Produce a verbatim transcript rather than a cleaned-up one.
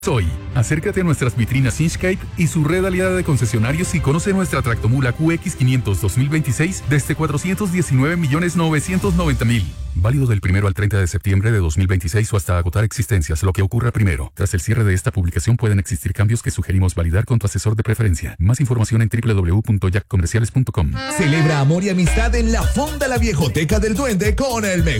Hoy, acércate a nuestras vitrinas Inchcape y su red aliada de concesionarios y conoce nuestra tractomula Q X quinientos dos mil veintiséis desde cuatrocientos diecinueve millones novecientos noventa mil. Válido del primero al treinta de septiembre de dos mil veintiséis o hasta agotar existencias, lo que ocurra primero. Tras el cierre de esta publicación pueden existir cambios que sugerimos validar con tu asesor de preferencia. Más información en w w w punto jack comerciales punto com. Celebra amor y amistad en la Fonda La Viejoteca del Duende con el mejor